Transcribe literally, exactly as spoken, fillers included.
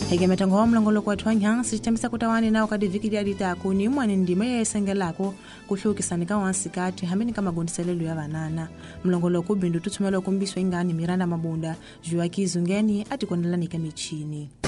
Hege metango wa mlongolo kwa tuanyang sitemisa kutawani nao kadi viki dia dita kuni mwani ndime ya isengelako kushukisani wansikati hamini kama gondiselelu ya vanana mlongolo kubindu tutumelo kumbiswa ingani Miranda Mabunda jua kizungeni ati kuendelea nika michini.